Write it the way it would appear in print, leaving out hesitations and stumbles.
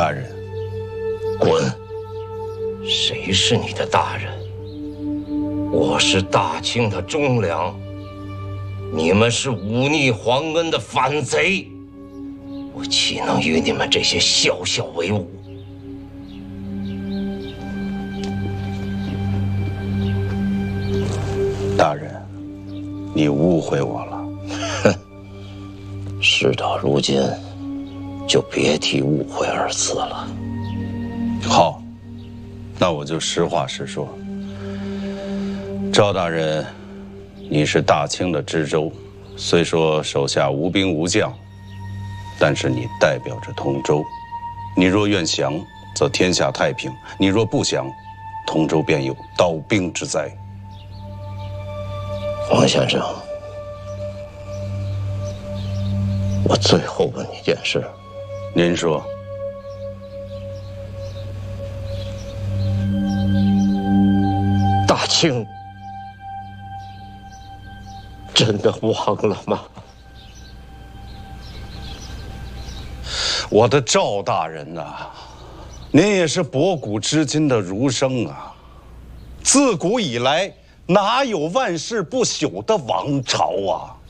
大人， 滚！谁是你的大人？我是大清的忠良，你们是忤逆皇恩的反贼，我岂能与你们这些小小为伍？ 大人，你误会我了。 哼，事到如今，就别提误会二字了。 好，那我就实话实说。赵大人，你是大清的知州，虽说手下无兵无将，但是你代表着通州。你若愿降，则天下太平；你若不降，通州便有倒兵之灾。 王先生，我最后问你件事。 您说。 大清真的亡了吗？ 我的赵大人呐，您也是博古知今的儒生啊。自古以来，哪有万世不朽的王朝啊？